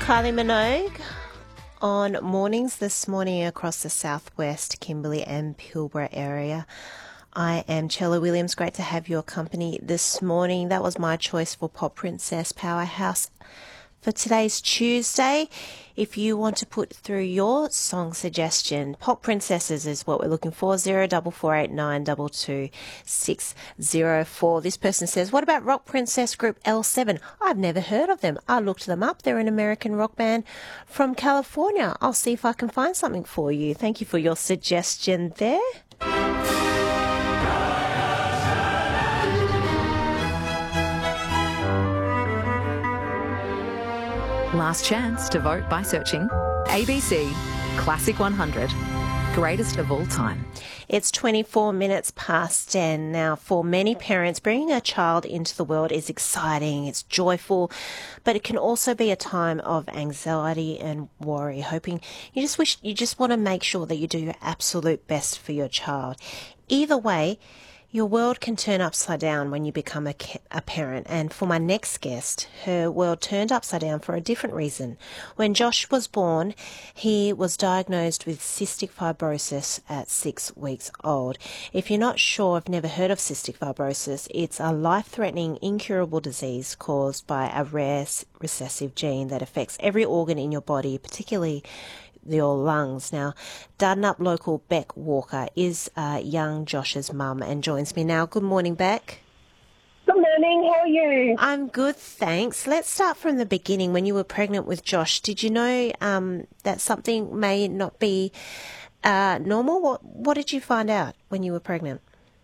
Kylie Minogue on mornings this morning across the southwest, Kimberley and Pilbara area. I am Chella Williams. Great to have your company this morning. That was my choice for Pop Princess Powerhouse for today's Tuesday. If you want to put through your song suggestion, Pop Princesses is what we're looking for. 0448922604. This person says, what about rock princess group L7? I've never heard of them. I looked them up. They're an American rock band from California. I'll see if I can find something for you. Thank you for your suggestion there. Last chance to vote by searching ABC Classic 100, greatest of all time. It's 24 minutes past 10 now. For many parents, bringing a child into the world is exciting, it's joyful, but it can also be a time of anxiety and worry, hoping you just want to make sure that you do your absolute best for your child. Either way, your world can turn upside down when you become a parent, and for my next guest, her world turned upside down for a different reason. When Josh was born, he was diagnosed with cystic fibrosis at 6 weeks old. If you're not sure, I've never heard of cystic fibrosis, it's a life-threatening, incurable disease caused by a rare recessive gene that affects every organ in your body, particularly your lungs. Now, Dardanup local Beck Walker is young Josh's mum and joins me now. Good morning, Beck. Good morning, how are you? I'm good, thanks. Let's start from the beginning. When you were pregnant with Josh, did you know that something may not be normal? What did you find out when you were pregnant?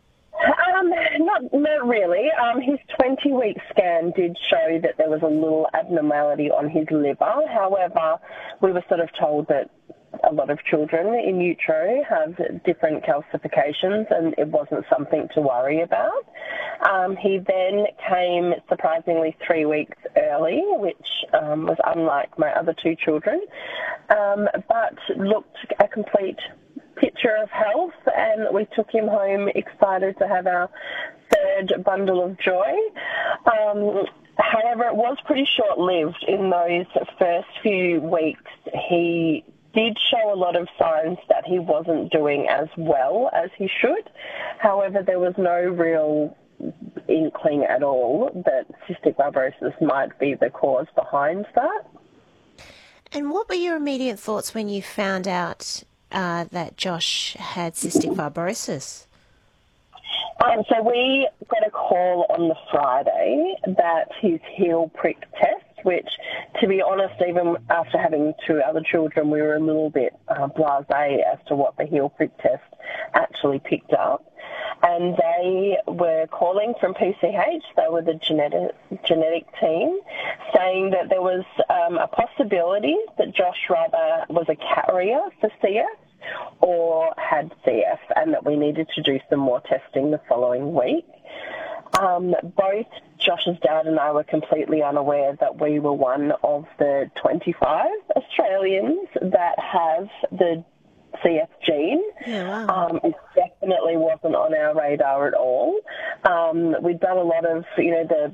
Not really. His 20-week scan did show that there was a little abnormality on his liver. However, we were sort of told that a lot of children in utero have different calcifications and it wasn't something to worry about. He then came surprisingly 3 weeks early, which was unlike my other two children, but looked a complete picture of health, and we took him home excited to have our third bundle of joy. However, it was pretty short-lived. In those first few weeks, he did show a lot of signs that he wasn't doing as well as he should. However, there was no real inkling at all that cystic fibrosis might be the cause behind that. And what were your immediate thoughts when you found out that Josh had cystic fibrosis? So we got a call on the Friday that his heel prick test, which, to be honest, even after having two other children, we were a little bit blasé as to what the heel prick test actually picked up. And they were calling from PCH, they were the genetic team, saying that there was a possibility that Josh rather was a carrier for CF or had CF, and that we needed to do some more testing the following week. Both Josh's dad and I were completely unaware that we were one of the 25 Australians that have the CF gene. Yeah, wow. It definitely wasn't on our radar at all. We'd done a lot of, the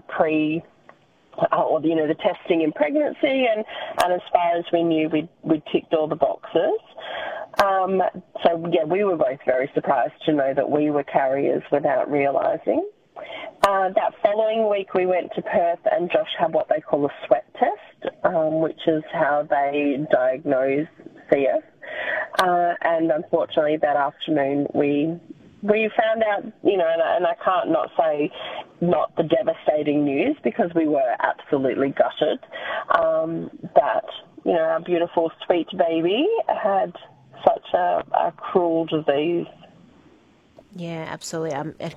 testing in pregnancy, and as far as we knew, we'd ticked all the boxes. We were both very surprised to know that we were carriers without realising. That following week, we went to Perth, and Josh had what they call a sweat test, which is how they diagnose CF. And unfortunately, that afternoon, we found out, and I can't not say not the devastating news, because we were absolutely gutted, that, our beautiful, sweet baby had such a cruel disease. Yeah, absolutely.